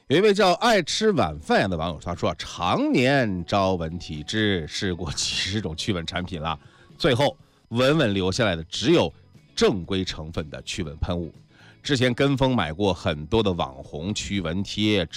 有一位叫爱吃晚饭的网友，他说常年朝闻体质，试过几十种驱蚊产品了，最后稳稳留下来的只有正规成分的驱蚊喷雾。之前跟风买过很多的网红驱蚊贴，